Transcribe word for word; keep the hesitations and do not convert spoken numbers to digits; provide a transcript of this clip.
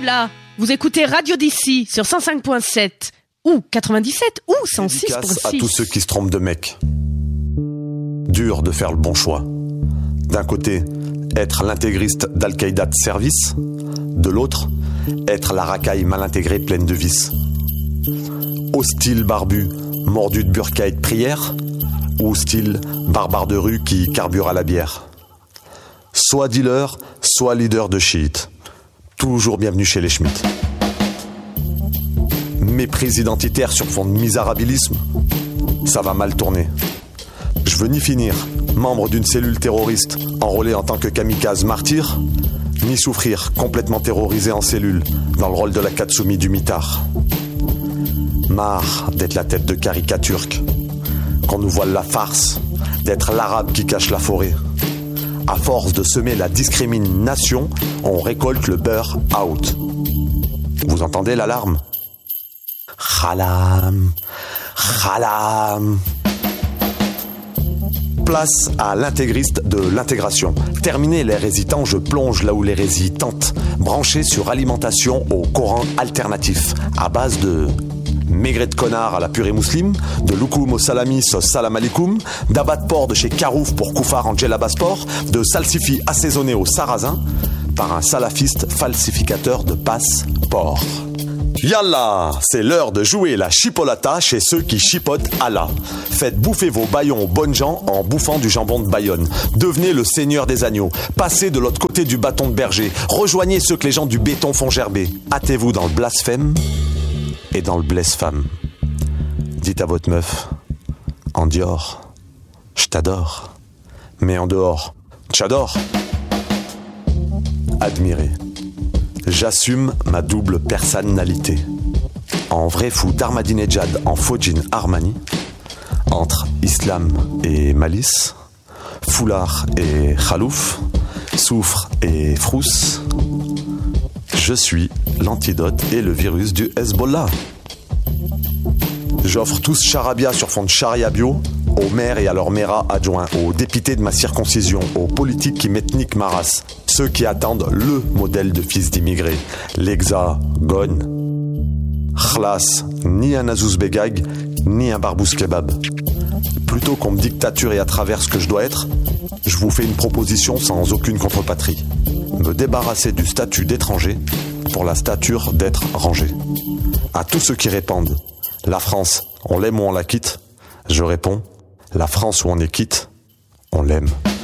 là, vous écoutez Radio d'ici sur cent cinq virgule sept ou quatre-vingt-dix-sept ou cent six virgule six. À tous ceux qui se trompent de mec. Dur de faire le bon choix. D'un côté, être l'intégriste d'Al-Qaïda de service. De l'autre, être la racaille mal intégrée pleine de vices. Hostile barbu, mordu de burqa et de prière, ou style barbare de rue qui carbure à la bière. Soit dealer, soit leader de chiite. Toujours bienvenue chez les Schmitt. Mépris identitaire sur fond de misérabilisme, ça va mal tourner. Je veux ni finir membre d'une cellule terroriste enrôlée en tant que kamikaze martyr, ni souffrir complètement terrorisé en cellule dans le rôle de la Katsumi du mitard. Marre d'être la tête de caricaturque, qu'on nous voile la farce, d'être l'arabe qui cache la forêt. À force de semer la discrimination, on récolte le beurre out. Vous entendez l'alarme ? Khalam, khalam. Place à l'intégriste de l'intégration. Terminé les résitants, je plonge là où l'hérésie tente. Branché sur alimentation au Coran alternatif, à base de maigret de connard à la purée mousseline, de loukoum au salami sauce salam alikoum, d'abat de porc de chez Carouf pour Koufar en djellaba sport, de salsifis assaisonné au sarrasin par un salafiste falsificateur de passe-port. Yallah, c'est l'heure de jouer la chipolata chez ceux qui chipotent Allah. Faites bouffer vos baillons aux bonnes gens en bouffant du jambon de Bayonne. Devenez le seigneur des agneaux. Passez de l'autre côté du bâton de berger. Rejoignez ceux que les gens du béton font gerber. Hâtez-vous dans le blasphème et dans le blesse-femme. Dites à votre meuf, en Dior, je t'adore. Mais en dehors, j'adore. Admirez. J'assume ma double personnalité. En vrai fou d'Ahmadinejad en faux jean Armani, entre islam et malice, foulard et khalouf, soufre et frousse, je suis l'antidote et le virus du Hezbollah. J'offre tous charabia sur fond de charia bio, aux maires et à leurs méras adjoints, aux députés de ma circoncision, aux politiques qui m'ethniquent ma race, ceux qui attendent le modèle de fils d'immigrés, l'hexagone. Khlas, ni un Azouz Begag, ni un Barbous Kebab. Plutôt qu'on me dictature et à travers ce que je dois être, je vous fais une proposition sans aucune contrepatrie. Me débarrasser du statut d'étranger pour la stature d'être rangé. À tous ceux qui répondent, la France, on l'aime ou on la quitte, je réponds, la France où on est quitte, on l'aime.